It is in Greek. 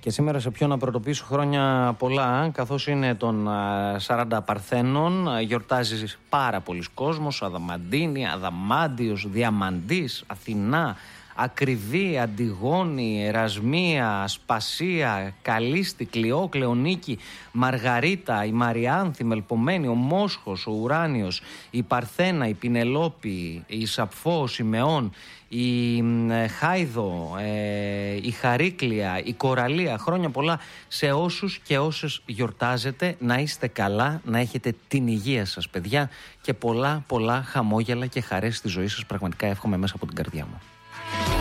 Και σήμερα σε ποιον να πρωτοποιήσω χρόνια πολλά, καθώς είναι των 40 Παρθένων, γιορτάζει πάρα πολλοί κόσμος, Αδαμαντίνη, Αδαμάντιος, Διαμαντής, Αθηνά, Ακριβή, Αντιγόνη, Ερασμία, Ασπασία, Καλίστη, Κλειό, Κλεονίκη, Μαργαρίτα, η Μαριάνθη, Μελπομένη, ο Μόσχος, ο Ουράνιος, η Παρθένα, η Πινελόπη, η Σαπφό, ο Σιμεών, η Χάιδο, η Χαρίκλια, η Κοραλία. Χρόνια πολλά σε όσους και όσες γιορτάζετε. Να είστε καλά, να έχετε την υγεία σας, παιδιά, και πολλά χαμόγελα και χαρές στη ζωή σας. Πραγματικά εύχομαι μέσα από την καρδιά μου.